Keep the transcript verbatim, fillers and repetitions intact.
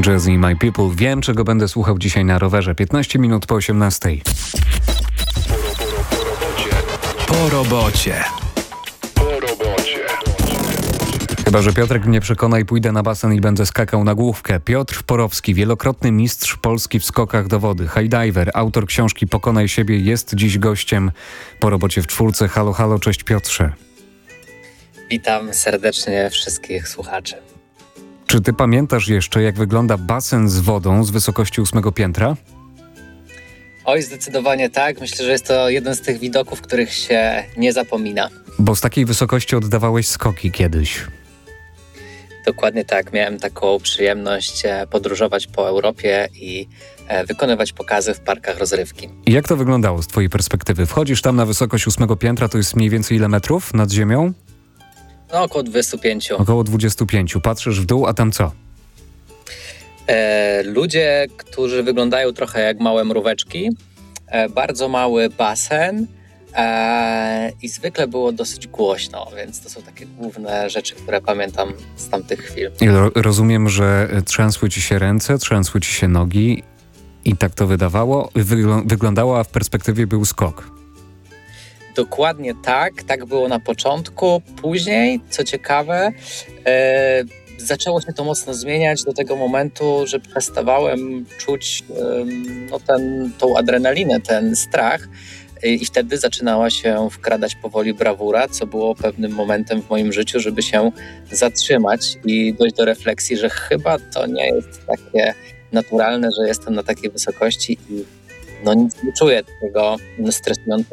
Jazzy My People. Wiem, czego będę słuchał dzisiaj na rowerze. piętnaście minut po osiemnastej. Po robocie. Po robocie. Chyba że Piotrek mnie przekona i pójdę na basen i będę skakał na główkę. Piotr Porowski, wielokrotny mistrz Polski w skokach do wody, highdiver, autor książki Pokonaj siebie, jest dziś gościem Po robocie w czwórce. Halo, halo, cześć Piotrze. Witam serdecznie wszystkich słuchaczy. Czy ty pamiętasz jeszcze, jak wygląda basen z wodą z wysokości ósmego piętra? Oj, zdecydowanie tak. Myślę, że jest to jeden z tych widoków, których się nie zapomina. Bo z takiej wysokości oddawałeś skoki kiedyś. Dokładnie tak. Miałem taką przyjemność e, podróżować po Europie i e, wykonywać pokazy w parkach rozrywki. I jak to wyglądało z twojej perspektywy? Wchodzisz tam na wysokość ósmego piętra, to jest mniej więcej ile metrów nad ziemią? No, około dwadzieścia pięć. Około dwadzieścia pięć. Patrzysz w dół, a tam co? E, ludzie, którzy wyglądają trochę jak małe mróweczki, e, bardzo mały basen e, i zwykle było dosyć głośno, więc to są takie główne rzeczy, które pamiętam z tamtych chwil. I ro- rozumiem, że trzęsły ci się ręce, trzęsły ci się nogi i tak to wydawało, wygl- wyglądało, a w perspektywie był skok. Dokładnie tak, tak było na początku. Później, co ciekawe, e, zaczęło się to mocno zmieniać do tego momentu, że przestawałem czuć e, no ten, tą adrenalinę, ten strach e, i wtedy zaczynała się wkradać powoli brawura, co było pewnym momentem w moim życiu, żeby się zatrzymać i dojść do refleksji, że chyba to nie jest takie naturalne, że jestem na takiej wysokości i no nic nie czuję tego stresującego